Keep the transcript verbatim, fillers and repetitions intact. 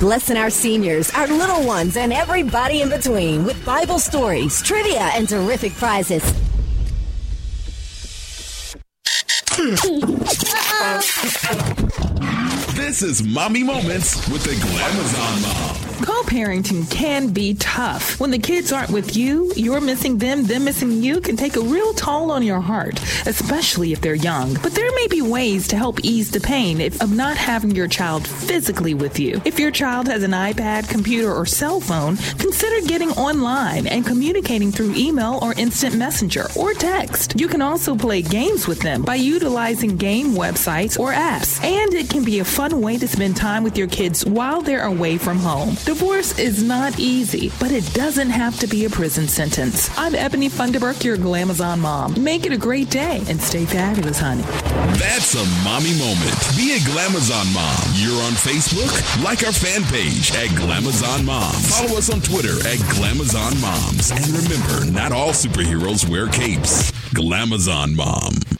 lesson our seniors, our little ones, and everybody in between with Bible stories, trivia, and terrific prizes. This is Mommy Moments with the Glamazon Mom. Co-parenting can be tough. When the kids aren't with you, you're missing them, them missing you can take a real toll on your heart, especially if they're young. But there may be ways to help ease the pain if, of not having your child physically with you. If your child has an iPad, computer, or cell phone, consider getting online and communicating through email or instant messenger or text. You can also play games with them by utilizing game websites or apps. And it can be a fun way to spend time with your kids while they're away from home. Divorce is not easy, but it doesn't have to be a prison sentence. I'm Ebony Funderburk, your Glamazon mom. Make it a great day and stay fabulous, honey. That's a mommy moment. Be a Glamazon mom. You're on Facebook? Like our fan page at Glamazon Moms. Follow us on Twitter at Glamazon Moms. And remember, not all superheroes wear capes. Glamazon Mom.